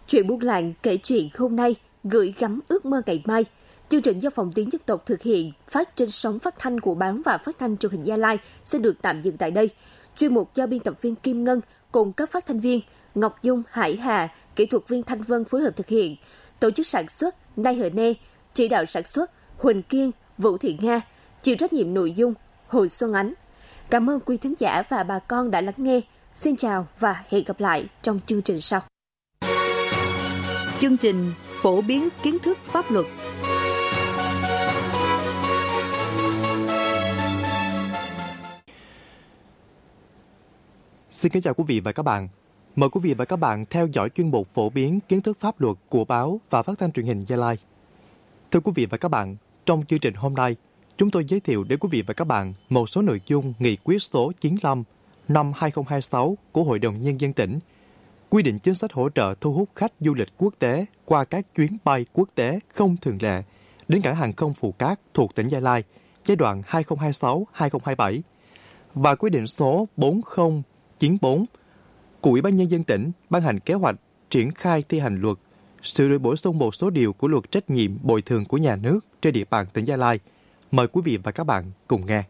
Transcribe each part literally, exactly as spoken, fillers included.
Chuyện buôn làng kể chuyện hôm nay, gửi gắm ước mơ ngày mai. Chương trình do Phòng Tiếng Dân tộc thực hiện, phát trên sóng phát thanh của Báo và Phát thanh Truyền hình Gia Lai sẽ được tạm dừng tại đây. Chuyên mục do biên tập viên Kim Ngân cùng các phát thanh viên Ngọc Dung, Hải Hà, kỹ thuật viên Thanh Vân phối hợp thực hiện. Tổ chức sản xuất Nay Hờ Nê, chỉ đạo sản xuất Huỳnh Kiên, Vũ Thị Nga, chịu trách nhiệm nội dung Hồi Xuân Ánh. Cảm ơn quý thính giả và bà con đã lắng nghe. Xin chào và hẹn gặp lại trong chương trình sau. Chương trình phổ biến kiến thức pháp luật. Xin kính chào quý vị và các bạn. Mời quý vị và các bạn theo dõi chuyên mục phổ biến kiến thức pháp luật của Báo và Phát thanh Truyền hình Gia Lai. Thưa quý vị và các bạn, trong chương trình hôm nay, chúng tôi giới thiệu đến quý vị và các bạn một số nội dung nghị quyết số chín mươi lăm năm hai không hai sáu của Hội đồng Nhân dân tỉnh, quy định chính sách hỗ trợ thu hút khách du lịch quốc tế qua các chuyến bay quốc tế không thường lệ đến cảng hàng không Phù Cát thuộc tỉnh Gia Lai giai đoạn hai không hai sáu đến hai không hai bảy và quy định số bốn không chín bốn của Ủy ban Nhân dân tỉnh ban hành kế hoạch triển khai thi hành luật sửa đổi bổ sung một số điều của luật trách nhiệm bồi thường của nhà nước trên địa bàn tỉnh Gia Lai. Mời quý vị và các bạn cùng nghe.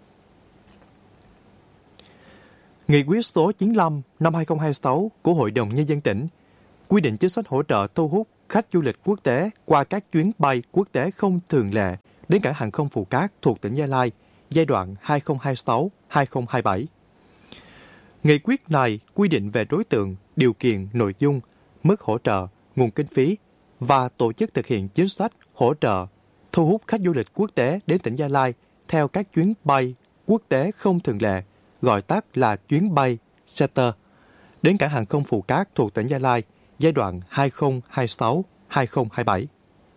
Nghị quyết số chín mươi lăm năm hai không hai sáu của Hội đồng Nhân dân tỉnh quy định chính sách hỗ trợ thu hút khách du lịch quốc tế qua các chuyến bay quốc tế không thường lệ đến cảng hàng không Phù Cát thuộc tỉnh Gia Lai giai đoạn hai không hai sáu đến hai không hai bảy. Nghị quyết này quy định về đối tượng, điều kiện, nội dung, mức hỗ trợ, nguồn kinh phí và tổ chức thực hiện chính sách hỗ trợ thu hút khách du lịch quốc tế đến tỉnh Gia Lai theo các chuyến bay quốc tế không thường lệ, gọi tắt là chuyến bay charter, đến cảng hàng không Phù Cát thuộc tỉnh Gia Lai giai đoạn hai không hai sáu đến hai không hai bảy.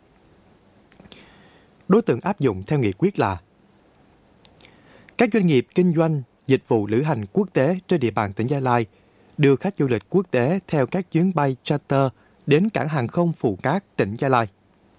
Đối tượng áp dụng theo nghị quyết là các doanh nghiệp kinh doanh dịch vụ lữ hành quốc tế trên địa bàn tỉnh Gia Lai đưa khách du lịch quốc tế theo các chuyến bay charter đến cảng hàng không Phù Cát, tỉnh Gia Lai.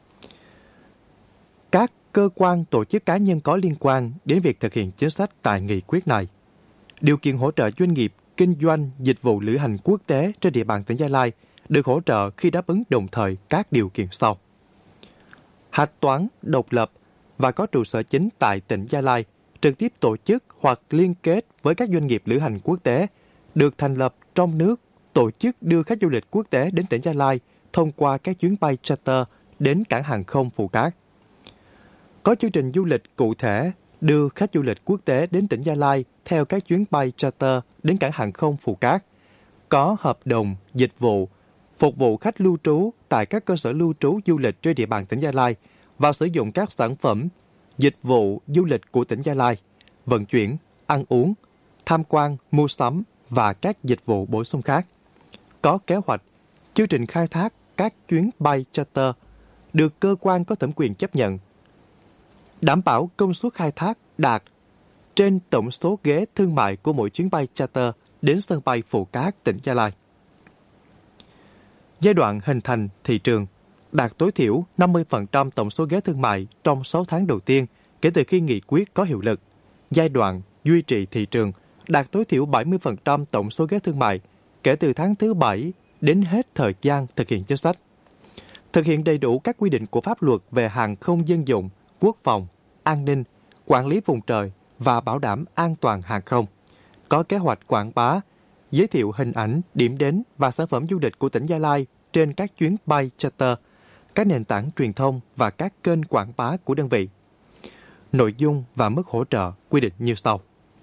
Các cơ quan, tổ chức cá nhân có liên quan đến việc thực hiện chính sách tại nghị quyết này. Điều kiện hỗ trợ doanh nghiệp kinh doanh dịch vụ lữ hành quốc tế trên địa bàn tỉnh Gia Lai được hỗ trợ khi đáp ứng đồng thời các điều kiện sau. Hạch toán độc lập và có trụ sở chính tại tỉnh Gia Lai, trực tiếp tổ chức hoặc liên kết với các doanh nghiệp lữ hành quốc tế được thành lập trong nước, tổ chức đưa khách du lịch quốc tế đến tỉnh Gia Lai thông qua các chuyến bay charter đến cảng hàng không Phù Cát. Có chương trình du lịch cụ thể đưa khách du lịch quốc tế đến tỉnh Gia Lai theo các chuyến bay charter đến cảng hàng không Phù Cát. Có hợp đồng dịch vụ phục vụ khách lưu trú tại các cơ sở lưu trú du lịch trên địa bàn tỉnh Gia Lai và sử dụng các sản phẩm dịch vụ du lịch của tỉnh Gia Lai, vận chuyển, ăn uống, tham quan, mua sắm và các dịch vụ bổ sung khác. Có kế hoạch, chương trình khai thác các chuyến bay charter được cơ quan có thẩm quyền chấp nhận, đảm bảo công suất khai thác đạt trên tổng số ghế thương mại của mỗi chuyến bay charter đến sân bay Phù Cát, tỉnh Gia Lai. Giai đoạn hình thành thị trường đạt tối thiểu năm mươi phần trăm tổng số ghế thương mại trong sáu tháng đầu tiên kể từ khi nghị quyết có hiệu lực. Giai đoạn duy trì thị trường đạt tối thiểu bảy mươi phần trăm tổng số ghế thương mại kể từ tháng thứ bảy đến hết thời gian thực hiện chính sách. Thực hiện đầy đủ các quy định của pháp luật về hàng không dân dụng, quốc phòng, an ninh, quản lý vùng trời và bảo đảm an toàn hàng không. Có kế hoạch quảng bá, giới thiệu hình ảnh, điểm đến và sản phẩm du lịch của tỉnh Gia Lai trên các chuyến bay charter, các nền tảng truyền thông và các kênh quảng bá của đơn vị. Nội dung và mức hỗ trợ quy định như sau.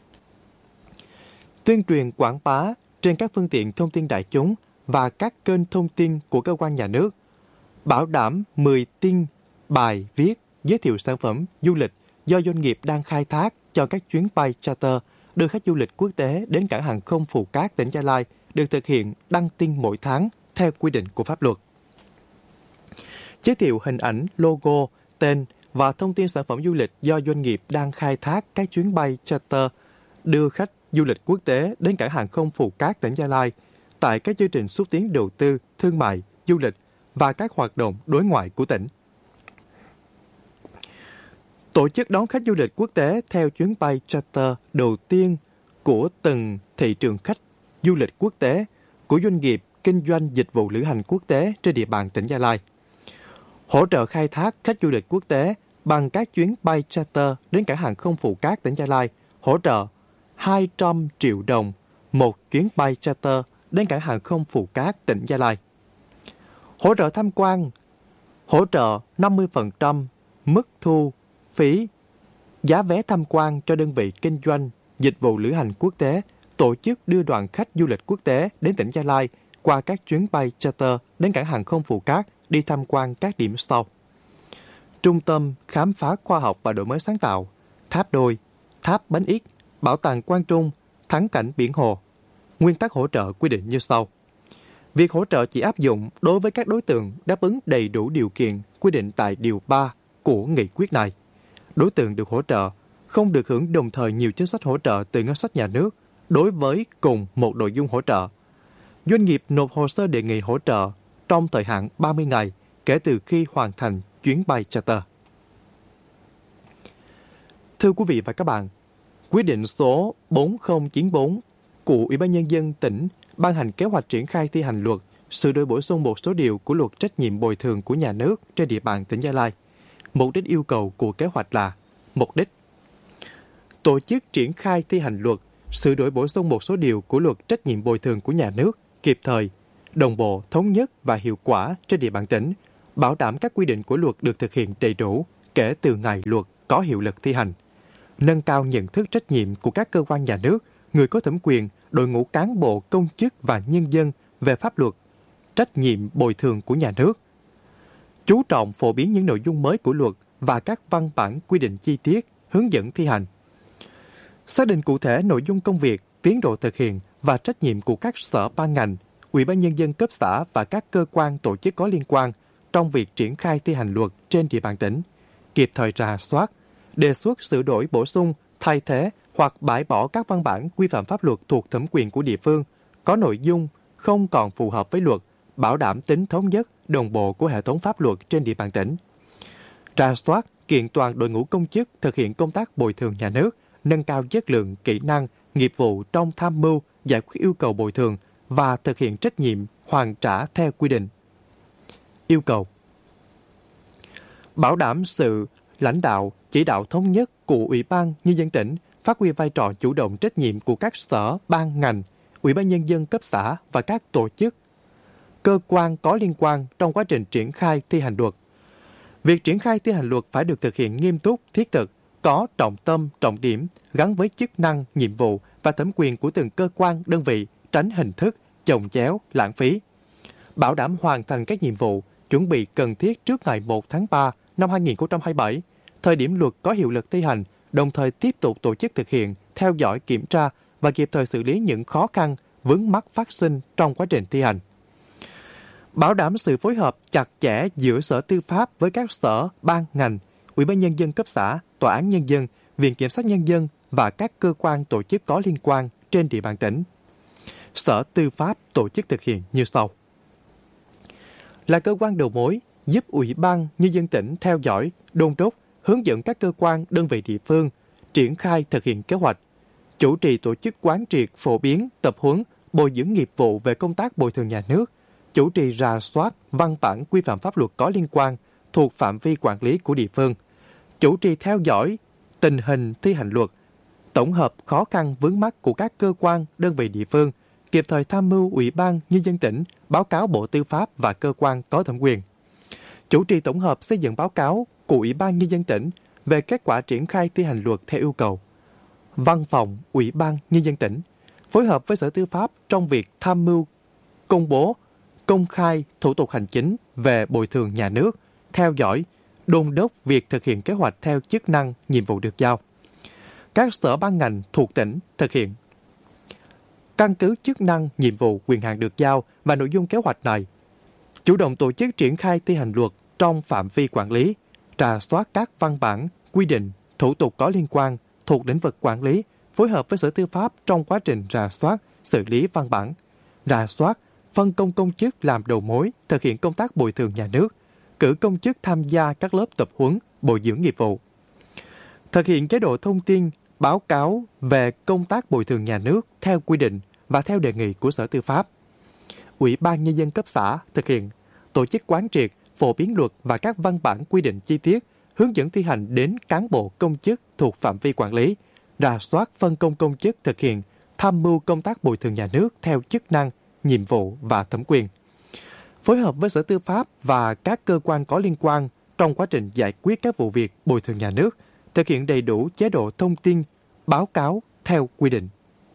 Tuyên truyền quảng bá trên các phương tiện thông tin đại chúng và các kênh thông tin của cơ quan nhà nước, bảo đảm mười tin, bài, viết, giới thiệu sản phẩm du lịch do doanh nghiệp đang khai thác cho các chuyến bay charter đưa khách du lịch quốc tế đến cảng hàng không Phù Cát, tỉnh Gia Lai được thực hiện đăng tin mỗi tháng theo quy định của pháp luật. Giới thiệu hình ảnh, logo, tên và thông tin sản phẩm du lịch do doanh nghiệp đang khai thác các chuyến bay charter đưa khách du lịch quốc tế đến cảng hàng không Phù Cát, tỉnh Gia Lai tại các chương trình xúc tiến đầu tư, thương mại, du lịch và các hoạt động đối ngoại của tỉnh. Tổ chức đón khách du lịch quốc tế theo chuyến bay charter đầu tiên của từng thị trường khách du lịch quốc tế của doanh nghiệp kinh kinh doanh dịch vụ lữ hành quốc tế trên địa bàn tỉnh Gia Lai. Hỗ trợ khai thác khách du lịch quốc tế bằng các chuyến bay charter đến cảng hàng không Phù Cát tỉnh Gia Lai, hỗ trợ hai trăm triệu đồng một chuyến bay charter đến cảng hàng không Phù Cát tỉnh Gia Lai. Hỗ trợ tham quan, hỗ trợ năm mươi phần trăm mức thu phí giá vé tham quan cho đơn vị kinh doanh dịch vụ lữ hành quốc tế tổ chức đưa đoàn khách du lịch quốc tế đến tỉnh Gia Lai qua các chuyến bay charter đến cảng hàng không Phù Cát đi tham quan các điểm sau: Trung tâm Khám phá Khoa học và Đổi mới sáng tạo, Tháp Đôi, Tháp Bánh Ít, Bảo tàng Quang Trung, Thắng cảnh Biển Hồ. Nguyên tắc hỗ trợ quy định như sau. Việc hỗ trợ chỉ áp dụng đối với các đối tượng đáp ứng đầy đủ điều kiện quy định tại Điều ba của nghị quyết này. Đối tượng được hỗ trợ không được hưởng đồng thời nhiều chính sách hỗ trợ từ ngân sách nhà nước đối với cùng một nội dung hỗ trợ. Doanh nghiệp nộp hồ sơ đề nghị hỗ trợ trong thời hạn ba mươi ngày kể từ khi hoàn thành chuyến bay charter. Thưa quý vị và các bạn, quyết định số bốn không chín bốn của Ủy ban Nhân dân tỉnh ban hành kế hoạch triển khai thi hành luật sửa đổi bổ sung một số điều của luật trách nhiệm bồi thường của nhà nước trên địa bàn tỉnh Gia Lai. Mục đích yêu cầu của kế hoạch là: mục đích tổ chức triển khai thi hành luật sửa đổi bổ sung một số điều của luật trách nhiệm bồi thường của nhà nước kịp thời, đồng bộ, thống nhất và hiệu quả trên địa bàn tỉnh, bảo đảm các quy định của luật được thực hiện đầy đủ kể từ ngày luật có hiệu lực thi hành, nâng cao nhận thức trách nhiệm của các cơ quan nhà nước, người có thẩm quyền, đội ngũ cán bộ, công chức và nhân dân về pháp luật, trách nhiệm bồi thường của nhà nước, chú trọng phổ biến những nội dung mới của luật và các văn bản quy định chi tiết, hướng dẫn thi hành, xác định cụ thể nội dung công việc, tiến độ thực hiện và trách nhiệm của các sở ban ngành, Ủy ban Nhân dân cấp xã và các cơ quan tổ chức có liên quan trong việc triển khai thi hành luật trên địa bàn tỉnh, kịp thời rà soát, đề xuất sửa đổi bổ sung, thay thế hoặc bãi bỏ các văn bản quy phạm pháp luật thuộc thẩm quyền của địa phương, có nội dung không còn phù hợp với luật, bảo đảm tính thống nhất, đồng bộ của hệ thống pháp luật trên địa bàn tỉnh. Rà soát, kiện toàn đội ngũ công chức thực hiện công tác bồi thường nhà nước, nâng cao chất lượng, kỹ năng, nghiệp vụ trong tham mưu, giải quyết yêu cầu bồi thường và thực hiện trách nhiệm hoàn trả theo quy định. Yêu cầu bảo đảm sự lãnh đạo, chỉ đạo thống nhất của Ủy ban Nhân dân tỉnh, phát huy vai trò chủ động trách nhiệm của các sở, ban, ngành, Ủy ban Nhân dân cấp xã và các tổ chức, cơ quan có liên quan trong quá trình triển khai thi hành luật. Việc triển khai thi hành luật phải được thực hiện nghiêm túc, thiết thực, có trọng tâm, trọng điểm, gắn với chức năng, nhiệm vụ và thẩm quyền của từng cơ quan, đơn vị, tránh hình thức, chồng chéo, lãng phí. Bảo đảm hoàn thành các nhiệm vụ, chuẩn bị cần thiết trước ngày một tháng ba năm hai nghìn không trăm hai mươi bảy, thời điểm luật có hiệu lực thi hành, đồng thời tiếp tục tổ chức thực hiện, theo dõi, kiểm tra và kịp thời xử lý những khó khăn, vướng mắc phát sinh trong quá trình thi hành. Bảo đảm sự phối hợp chặt chẽ giữa Sở Tư pháp với các sở, ban, ngành, Ủy ban Nhân dân cấp xã, Tòa án Nhân dân, Viện Kiểm sát Nhân dân và các cơ quan tổ chức có liên quan trên địa bàn tỉnh. Sở Tư pháp tổ chức thực hiện như sau. Là cơ quan đầu mối, giúp Ủy ban Nhân dân tỉnh theo dõi, đôn đốc, hướng dẫn các cơ quan, đơn vị địa phương triển khai thực hiện kế hoạch, chủ trì tổ chức quán triệt, phổ biến, tập huấn, bồi dưỡng nghiệp vụ về công tác bồi thường nhà nước, chủ trì rà soát văn bản quy phạm pháp luật có liên quan thuộc phạm vi quản lý của địa phương, chủ trì theo dõi tình hình thi hành luật, tổng hợp khó khăn vướng mắc của các cơ quan, đơn vị địa phương, kịp thời tham mưu Ủy ban Nhân dân tỉnh báo cáo Bộ Tư pháp và cơ quan có thẩm quyền, chủ trì tổng hợp xây dựng báo cáo của Ủy ban Nhân dân tỉnh về kết quả triển khai thi hành luật theo yêu cầu. Văn phòng Ủy ban Nhân dân tỉnh phối hợp với Sở Tư pháp trong việc tham mưu, công bố, công khai thủ tục hành chính về bồi thường nhà nước, theo dõi, đôn đốc việc thực hiện kế hoạch theo chức năng, nhiệm vụ được giao. Các sở ban ngành thuộc tỉnh thực hiện. Căn cứ chức năng, nhiệm vụ, quyền hạn được giao và nội dung kế hoạch này, chủ động tổ chức triển khai thi hành luật trong phạm vi quản lý, rà soát các văn bản, quy định, thủ tục có liên quan thuộc lĩnh vực quản lý, phối hợp với Sở Tư pháp trong quá trình rà soát, xử lý văn bản, rà soát, phân công công chức làm đầu mối thực hiện công tác bồi thường nhà nước, cử công chức tham gia các lớp tập huấn, bồi dưỡng nghiệp vụ. Thực hiện chế độ thông tin, báo cáo về công tác bồi thường nhà nước theo quy định và theo đề nghị của Sở Tư pháp. Ủy ban Nhân dân cấp xã thực hiện, tổ chức quán triệt, phổ biến luật và các văn bản quy định chi tiết, hướng dẫn thi hành đến cán bộ công chức thuộc phạm vi quản lý, rà soát phân công công chức thực hiện, tham mưu công tác bồi thường nhà nước theo chức năng, nhiệm vụ và thẩm quyền. Phối hợp với Sở Tư pháp và các cơ quan có liên quan trong quá trình giải quyết các vụ việc bồi thường nhà nước, thực hiện đầy đủ chế độ thông tin, báo cáo theo quy định.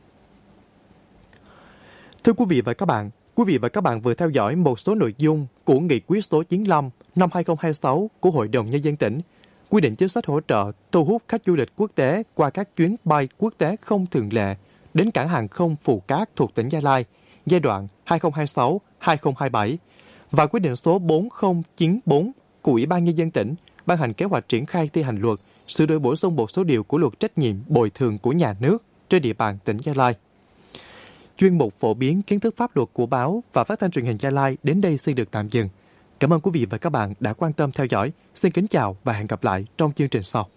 Thưa quý vị và các bạn, quý vị và các bạn vừa theo dõi một số nội dung của Nghị quyết số chín mươi lăm năm hai không hai sáu của Hội đồng Nhân dân tỉnh, quy định chính sách hỗ trợ thu hút khách du lịch quốc tế qua các chuyến bay quốc tế không thường lệ đến cảng hàng không Phù Cát thuộc tỉnh Gia Lai, giai đoạn hai không hai sáu đến hai không hai bảy, và quyết định số bốn không chín bốn của Ủy ban Nhân dân tỉnh ban hành kế hoạch triển khai thi hành luật, sửa đổi bổ sung một số điều của luật trách nhiệm bồi thường của nhà nước trên địa bàn tỉnh Gia Lai. Chuyên mục phổ biến kiến thức pháp luật của báo và phát thanh truyền hình Gia Lai đến đây xin được tạm dừng. Cảm ơn quý vị và các bạn đã quan tâm theo dõi. Xin kính chào và hẹn gặp lại trong chương trình sau.